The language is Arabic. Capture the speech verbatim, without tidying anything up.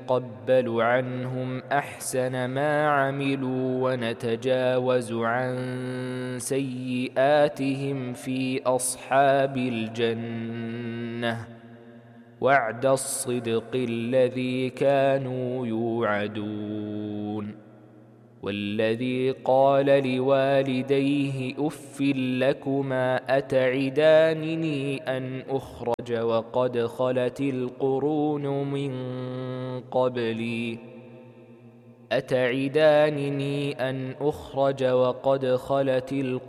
ونتقبل عنهم أحسن ما عملوا ونتجاوز عن سيئاتهم في أصحاب الجنة وعد الصدق الذي كانوا يوعدون. والذي قال لوالديه أف لكما أتعدانني أن أخرج وقد خلت القرون من قبلي أتعدانني أن أخرج وقد خلت القرون